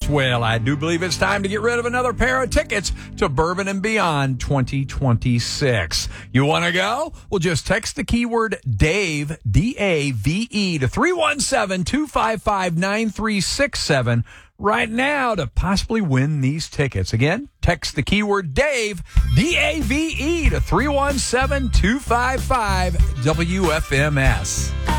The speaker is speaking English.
Well, I do believe it's time to get rid of another pair of tickets to Bourbon and Beyond 2026. You want to go? Well, just text the keyword DAVE, D-A-V-E, to 317-255-9367 right now to possibly win these tickets. Again, text the keyword DAVE, D-A-V-E, to 317-255-WFMS.